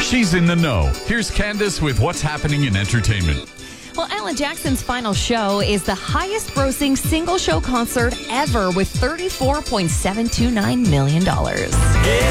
She's in the know. Here's Candace with what's happening in entertainment. Well, Alan Jackson's final show is the highest-grossing single-show concert ever with $34.729 million. Yeah.